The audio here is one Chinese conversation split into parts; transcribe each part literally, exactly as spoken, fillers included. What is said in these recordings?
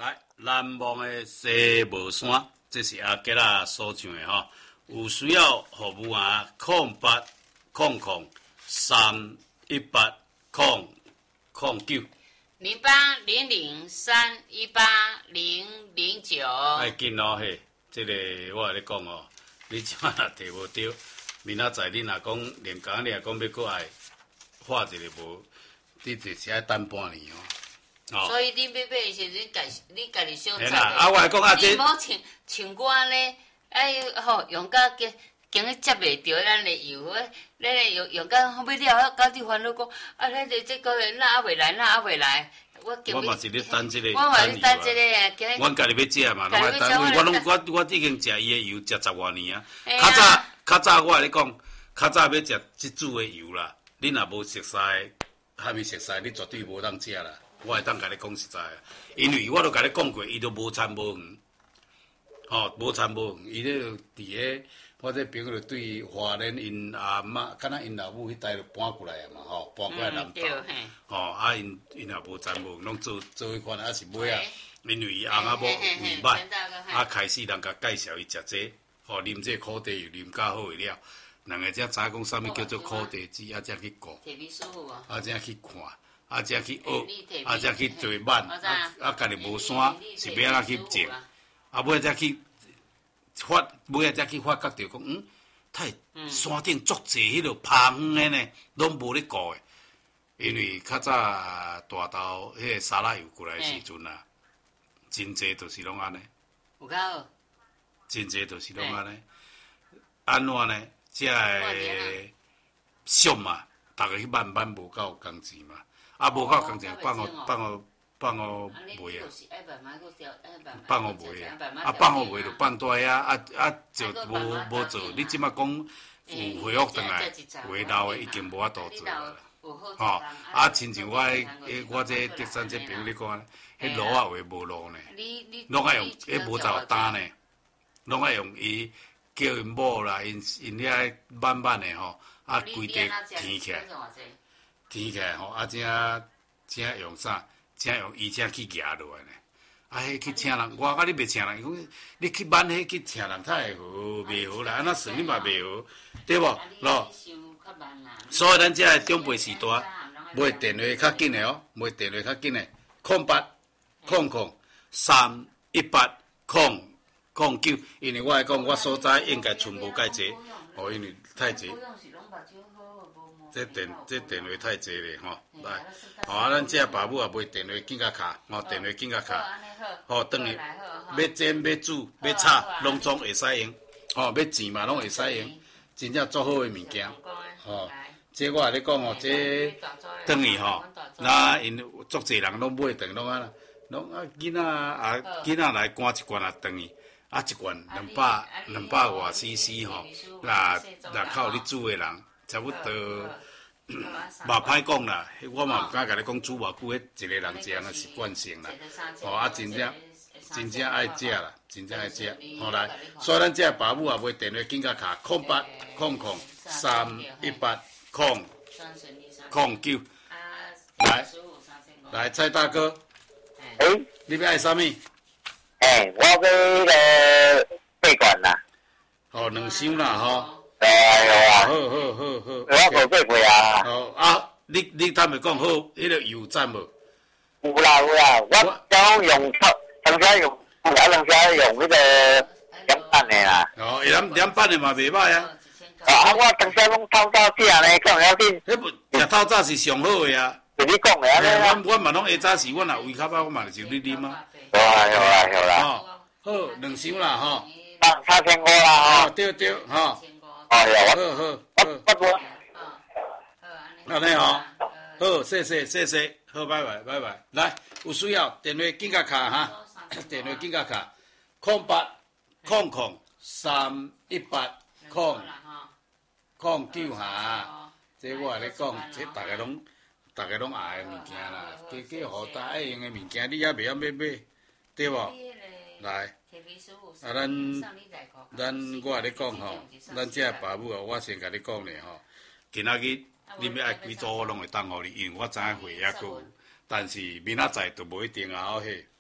来，南望的西帽山，这是阿吉拉所唱的吼。有需要服务啊，空八空空三一八空空九。 零八零零三一八零零九。 哎，紧哦嘿，这个我跟你讲哦，你即摆若摕无着，明仔载你若讲连讲你若讲要过来画一个无，你就是爱等半年哦。 哦，所以你要买的时候，你家你家己小查啊，我来讲啊， 这你莫像像我咧，哎吼，用到今今日接袂着咱的油，咱用用到后尾了，家己烦恼讲，啊，咱这这个月哪还袂来，哪还袂来。我我嘛是咧等这个， 我嘛咧等这个。 阮家己要食嘛，拢爱等，因为我拢我我已经食伊的油食十外年啊。较早较早我来讲，较早要食即煮的油啦，你若无熟悉，还没熟悉，你绝对无当食啦。我会当甲你讲实在的，因为我都甲你讲过，伊都无参无远，吼、哦，无参无远，伊咧伫个我这朋友对华人因阿嬷，敢若因老母迄代就搬过来啊嘛，吼、哦，搬过来南投，吼、嗯哦，啊因因也无参无远，拢做做迄款啊是买啊，因为伊翁仔某胃歹，啊开始人甲介绍伊食这，吼、哦，啉这苦茶油啉较好个了，人个才知讲啥物叫做苦茶籽，啊才去顾，啊才去看。啊，才去学，啊，才去做慢，啊，啊，家己无山，是要安怎去种，啊，尾才去发，尾仔才去发觉着讲，嗯，太山顶足济迄落爬远的呢，拢无咧顾的，因为较早大豆迄个沙拉油过来时阵啊，真济都是拢安尼， 有够好， 真济都是拢安尼，安怎呢？即个俗嘛，逐个去慢慢无够工钱嘛。啊，无够工钱，放互放互放互卖啊，放互卖啊，啊放互卖就放大遐，啊啊就无无做。你即马讲有回复转来，回老的已经无法度做啦。吼，啊，亲像我迄我这德山这朋友你讲，迄路啊话无路呢，拢爱用迄无走担呢，拢爱用伊叫因某啦，因因遐慢慢的吼，啊规地填起来。填起来吼，啊，正正用啥？正用伊正去夹落来呢。啊，迄去请人，我甲你袂请人，讲你去办迄去请人太好，袂好啦，安那算你嘛袂好，对无？咯。所以咱这长辈时代，买电话较紧的哦，买电话较紧的，空八空空三一八空空九，因为我来讲，我所在应该全部介济，哦，因为太济。这电这电话太济咧吼，来，吼啊，咱这爸母也买电话紧甲卡，吼电话紧甲卡，吼等于要煎要煮要炒，拢总会使用，吼要钱嘛拢会使用，真正足好诶物件，吼，这我跟你讲吼，这等于吼，那因足济人拢买等于拢啊，拢啊囡仔啊囡仔来赶一罐啊等于。啊，一罐两百两百外 C C 吼，那那靠你煮诶人。差不多，嘛歹讲啦，我嘛毋敢甲你讲煮偌久，迄一个人这样诶习惯性啦。吼啊，真正真正爱食啦，真正爱食。吼来，所以咱这爸母也买电话紧甲卡，空八空空三一八空空九。来，来蔡大哥， 诶， 你要爱啥物？ 诶，我要迄个八罐啦。 哦，两箱啦，吼。 有啊， 好好好好， 我无过过啊。 哦啊，你你坦白讲好，迄个油站无？ 有啦有啦，我讲用透，当时用，啊当时用迄个两版的啦。 哦，两两版的嘛袂歹啊。 啊，我当时拢透早食呢，讲了紧。 迄不食透早是上好的啊。 是你讲的安尼啦。 我我嘛拢下早时，我若胃较饱，我嘛就你啉啊。 有啦有啦有啦。 哦，好，两箱啦吼。 三三千五啦吼。 对对吼。 哎呀， 好好好，不不， 安尼吼，好，谢谢谢谢，好，拜拜拜拜，来，有需要电话紧甲卡哈，电话紧甲卡，空八空空三一八空空九哈，这我来讲，这大家拢大家拢爱的物件啦，加加互大爱用的物件，你也袂晓买买，对无？来。啊，咱咱我甲你讲吼，咱这爸母啊，我先甲你讲咧吼，今仔日你要爱几组我拢会当互你，因为我知影会还佫有，但是明仔载就无一定啊，吼嘿。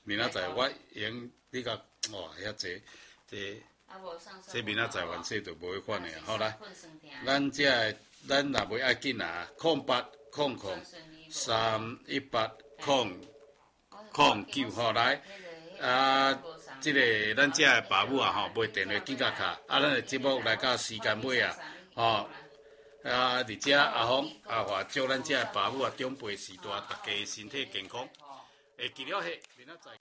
明仔载我用你甲哇遐济，这这明仔载完事就无法呢。好来，咱这咱若袂要紧啊，空八空空三一八空空九吼来啊！即、这个咱这的爸母啊吼，买电话紧甲卡，啊，咱的节目来到时间尾啊，吼、哦、啊！而且阿峰阿华祝咱这的爸母啊长辈时代，大家身体健康，会记了迄明仔载。